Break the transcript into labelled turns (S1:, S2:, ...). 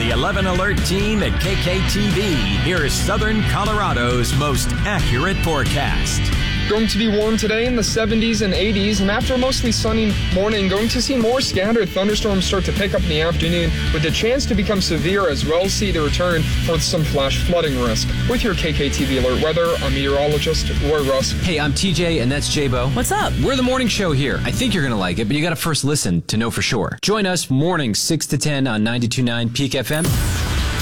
S1: the 11 Alert team at KKTV, here's Southern Colorado's most accurate forecast.
S2: Going to be warm today in the 70s and 80s, and after a mostly sunny morning, going to see more scattered thunderstorms start to pick up in the afternoon, with a chance to become severe as well see the return for some flash flooding risk. With your KKTV Alert weather, I'm meteorologist Roy Russ.
S3: Hey, I'm TJ, and that's J-Bo.
S4: What's up?
S3: We're the morning show here. I think you're going to like it, but you got to first listen to know for sure. Join us mornings 6 to 10 on 92.9 Peak FM.